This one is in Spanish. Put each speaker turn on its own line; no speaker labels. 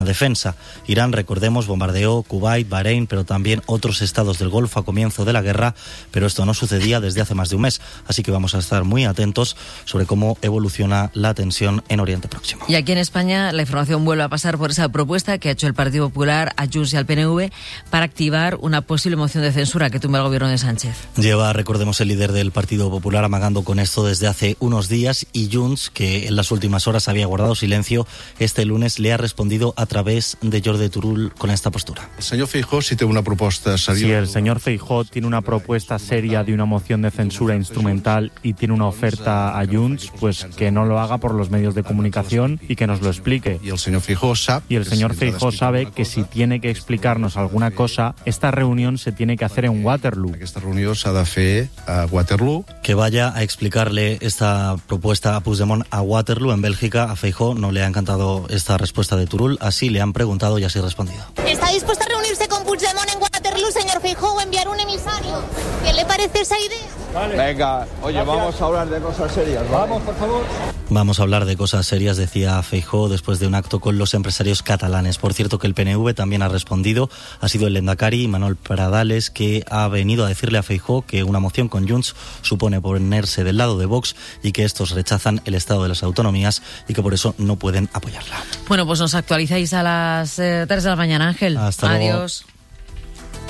defensa. Irán, recordemos, bombardeó Kuwait, Bahrein, pero también otros estados del Golfo a comienzo de la guerra, pero esto no sucedía desde hace más de un mes, así que vamos a estar muy atentos sobre cómo evoluciona la tensión en Oriente Próximo.
Y aquí en España la información vuelve a pasar por esa propuesta que ha hecho el Partido Popular a Junts y al PNV para activar una posible moción de censura que tumbe el gobierno de Sánchez.
Lleva, recordemos, el líder del Partido Popular amagando con esto desde hace unos días, y Junts, que en las últimas horas había guardado silencio, este lunes le ha respondido a través de Jordi Turull con esta postura.
El señor Feijóo sí tiene una propuesta seria.
Si el señor Feijóo tiene una propuesta seria de una moción de censura instrumental y tiene una oferta a Junts, pues que no lo haga por los medios de comunicación y que nos lo explique.
Y el señor Feijóo
sabe que si tiene que explicarnos alguna cosa, esta reunión se tiene que hacer en Waterloo.
Esta reunión s'ha de fer a Waterloo.
Que vaya a explicarle esta propuesta a Puigdemont a Waterloo, en Bélgica. A Feijóo no le ha encantado esta respuesta de Turull, así le han preguntado y así ha respondido.
¿Está dispuesto a reunirse con Puigdemont en Waterloo, señor Feijóo, o enviar un emisario? ¿Qué le parece esa idea?
Vale. Venga, oye, gracias. Vamos a hablar de cosas serias, ¿vale? Vamos, por favor.
Vamos a hablar de cosas serias, decía Feijóo después de un acto con los empresarios catalanes. Por cierto, que el PNV también ha respondido. Ha sido el lehendakari Manuel Pradales que ha venido a decirle a Feijóo que una moción con Junts supone ponerse del lado de Vox y que estos rechazan el estado de las autonomías y que por eso no pueden apoyarla.
Bueno, pues nos actualizáis a las 3 de la mañana, Ángel.
Hasta luego.
Adiós.